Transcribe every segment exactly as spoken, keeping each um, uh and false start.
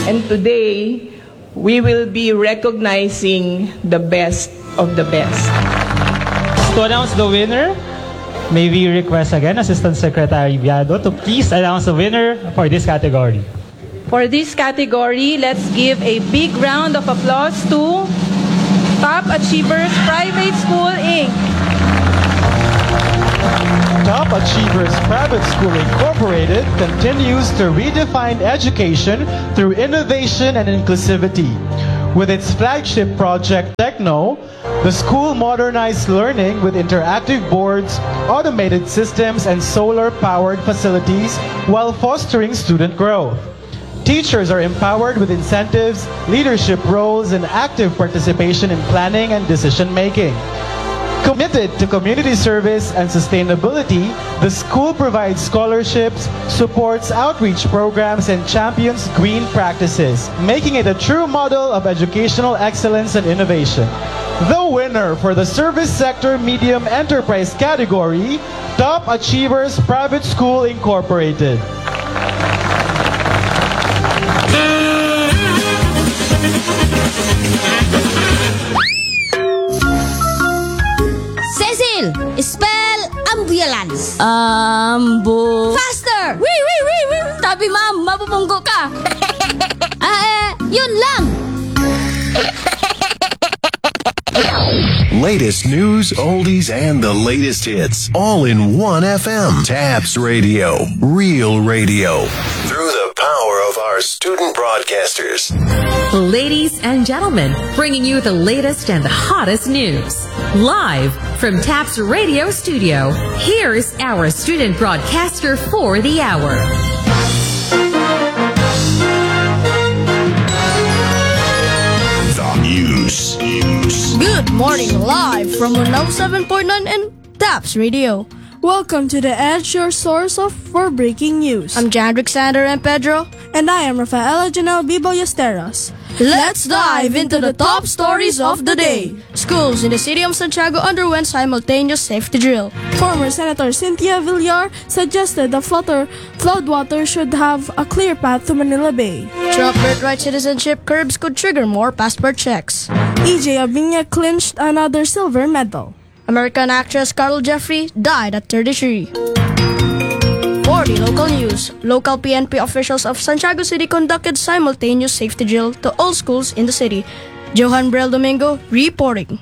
And today, we will be recognizing the best of the best. To announce the winner, may we request again Assistant Secretary Viado to please announce the winner for this category. For this category, let's give a big round of applause to Top Achievers Private School, Incorporated. Top Achievers Private School Incorporated continues to redefine education through innovation and inclusivity. With its flagship project Techno, the school modernized learning with interactive boards, automated systems, and solar-powered facilities while fostering student growth. Teachers are empowered with incentives, leadership roles, and active participation in planning and decision-making. Committed to community service and sustainability, the school provides scholarships, supports outreach programs, and champions green practices, making it a true model of educational excellence and innovation. The winner for the Service Sector Medium Enterprise category, Top Achievers Private School Incorporated. Spell ambulance. Ambo. Faster! Wee, wee, wee, wee. Tapi ma'am, mapupunggo ka. Ah, eh, yun lang. Latest news, oldies, and the latest hits, all in one F M. Taps Radio, real radio. Through the power of our student broadcasters. Ladies and gentlemen, bringing you the latest and the hottest news. Live from Taps Radio Studio, here's our student broadcaster for the hour. The news. news. Good morning, live from one oh seven point nine and Taps Radio. Welcome to The Edge, your source of for breaking news. I'm Jandrick Sander and Pedro. And I am Rafaela Janelle Biboyesteros. Let's dive into the top stories of the day. Schools in the city of Santiago underwent simultaneous safety drill. Former Senator Cynthia Villar suggested the flood floodwater should have a clear path to Manila Bay. Trump birthright citizenship curbs could trigger more passport checks. E J Aviña clinched another silver medal. American actress Carol Jeffrey died at thirty-three. For the local news, local P N P officials of Santiago City conducted simultaneous safety drill to all schools in the city. Johan Brel Domingo reporting.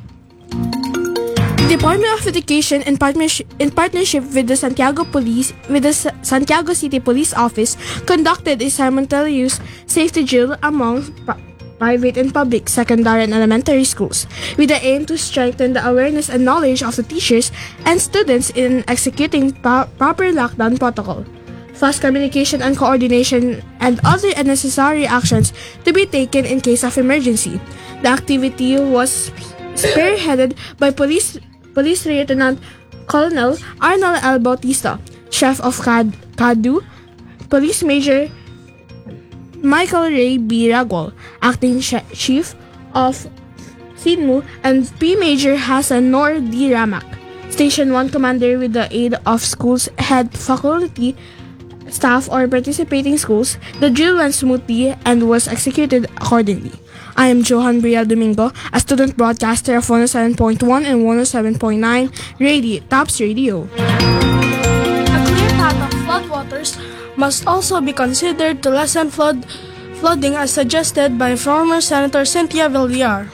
The Department of Education, in partnership, in partnership with the Santiago Police, with the S- Santiago City Police Office, conducted a simultaneous safety drill among pri- private and public secondary and elementary schools, with the aim to strengthen the awareness and knowledge of the teachers and students in executing pro- proper lockdown protocol, fast communication and coordination, and other necessary actions to be taken in case of emergency. The activity was spearheaded by Police Police Lieutenant Colonel Arnold L. Bautista, Chef of C A D, C A D U, Police Major Michael Ray B. Ragol, Acting Sh- Chief of S I D M U, and P. Major Hassan Noor D. Ramak, Station one Commander, with the aid of schools head, faculty, staff, or participating schools. The drill went smoothly and was executed accordingly. I am Johan Briel Domingo, a student broadcaster of one oh seven point one and one oh seven point nine Radio, Taps Radio. A clear path of floodwaters must also be considered to lessen flood flooding, as suggested by former Senator Cynthia Villar.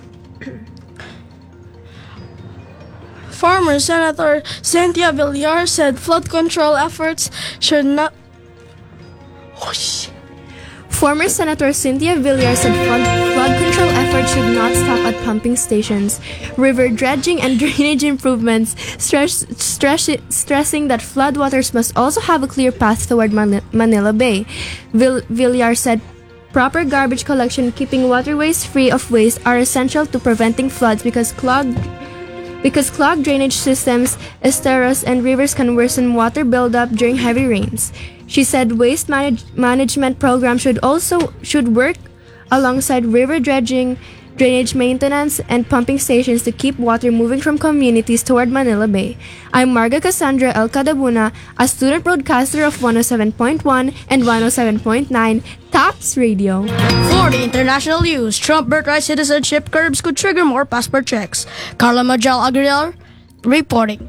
Former Senator Cynthia Villar said flood control efforts should not. Oh, Former Senator Cynthia Villar said flood, flood control efforts should not stop at pumping stations, river dredging, and drainage improvements, stress, stress, stressing that floodwaters must also have a clear path toward Mani- Manila Bay. Vill- Villar said proper garbage collection, keeping waterways free of waste are essential to preventing floods because clogged Because clogged drainage systems, estuaries, and rivers can worsen water buildup during heavy rains. She said waste manage- management programs should also should work alongside river dredging drainage maintenance, and pumping stations to keep water moving from communities toward Manila Bay. I'm Marga Cassandra El Cadabuna, a student broadcaster of one oh seven point one and one oh seven point nine TAPS Radio. For the international news, Trump birthright citizenship curbs could trigger more passport checks. Carla Majal Aguilar reporting.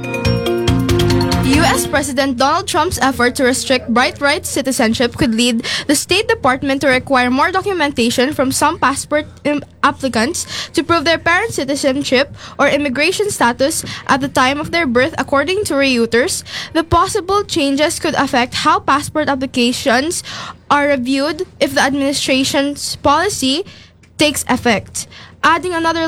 U S President Donald Trump's effort to restrict birthright citizenship could lead the State Department to require more documentation from some passport im- applicants to prove their parents' citizenship or immigration status at the time of their birth, according to Reuters. The possible changes could affect how passport applications are reviewed if the administration's policy takes effect. Adding another